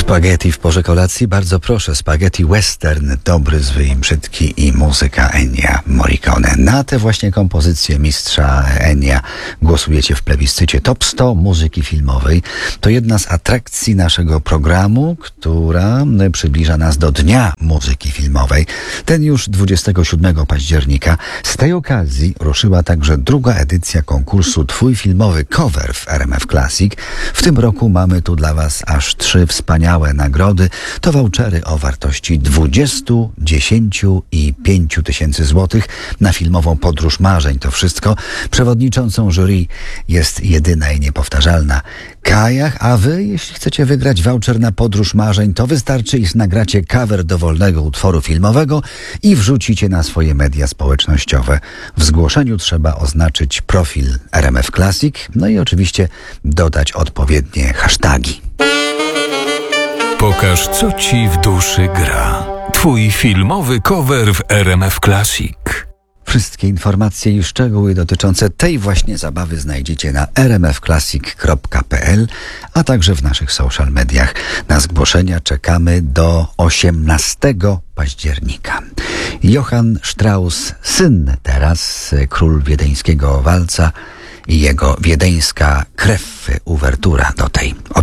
Spaghetti w porze kolacji? Bardzo proszę. Spaghetti western, dobry, zły i brzydki i muzyka Ennio Morricone. Na tę właśnie kompozycję mistrza Ennio głosujecie w plebiscycie Top 100 muzyki filmowej. To jedna z atrakcji naszego programu, która przybliża nas do Dnia Muzyki Filmowej. Ten już 27 października. Z tej okazji ruszyła także druga edycja konkursu Twój filmowy cover w RMF Classic. W tym roku mamy tu dla Was aż 3 wspaniałe nagrody. To vouchery o wartości 20, 10 i 5 tysięcy złotych na filmową Podróż Marzeń. To wszystko. Przewodniczącą jury jest jedyna i niepowtarzalna Kajach, a Wy, jeśli chcecie wygrać voucher na Podróż Marzeń, to wystarczy, iż nagracie cover dowolnego utworu filmowego i wrzucicie na swoje media społecznościowe. W zgłoszeniu trzeba oznaczyć profil RMF Classic, no i oczywiście dodać odpowiednie hasztagi. Pokaż, co Ci w duszy gra. Twój filmowy cover w RMF Classic. Wszystkie informacje i szczegóły dotyczące tej właśnie zabawy znajdziecie na rmfclassic.pl, a także w naszych social mediach. Na zgłoszenia czekamy do 18 października. Johann Strauss, syn teraz, król wiedeńskiego walca i jego wiedeńska krew, uwertura do tej